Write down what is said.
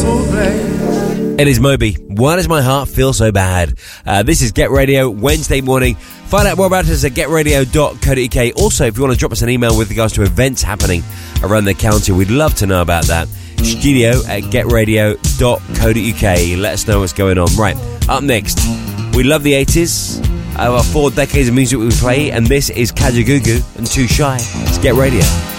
It is Moby. Why does my heart feel so bad? This is Get Radio Wednesday morning. Find out more about us at getradio.co.uk. Also, if you want to drop us an email with regards to events happening around the county, we'd love to know about that. studio@getradio.co.uk. Let us know what's going on. Right, up next, we love the 80s. Our 4 decades of music we play, and this is Kajagoogoo and Too Shy. It's Get Radio.